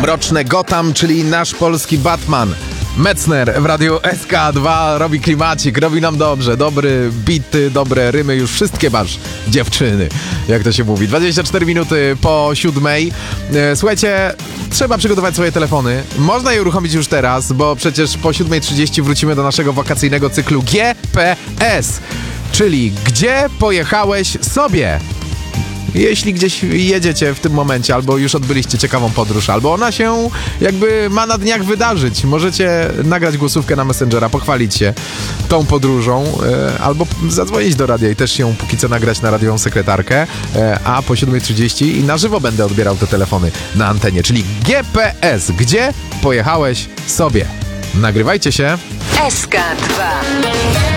Mroczne Gotham, czyli nasz polski Batman. Metzner w radiu SK2 robi klimacik, robi nam dobrze. Dobry bity, dobre rymy, już wszystkie masz, dziewczyny, jak to się mówi. 24 minuty po 7:00. Słuchajcie, trzeba przygotować swoje telefony. Można je uruchomić już teraz, bo przecież po 7:30 wrócimy do naszego wakacyjnego cyklu GPS. Czyli gdzie pojechałeś sobie? Jeśli gdzieś jedziecie w tym momencie, albo już odbyliście ciekawą podróż, albo ona się jakby ma na dniach wydarzyć, możecie nagrać głosówkę na Messengera, pochwalić się tą podróżą, albo zadzwonić do radia i też się póki co nagrać na radiową sekretarkę, a po 7:30 i na żywo będę odbierał te telefony na antenie, czyli GPS. Gdzie pojechałeś sobie? Nagrywajcie się. SK2